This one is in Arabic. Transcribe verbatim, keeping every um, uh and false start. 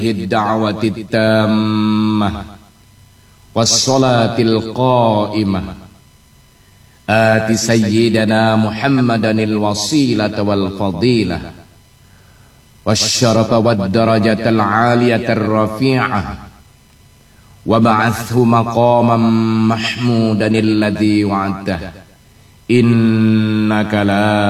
الدعوة التامة والصلاة القائمة آت سيدنا محمدا الوسيلة والفضيلة والشرف والدرجة العالية الرفيعة وابعثه مقاما محمودا الذي وعدته إنك لا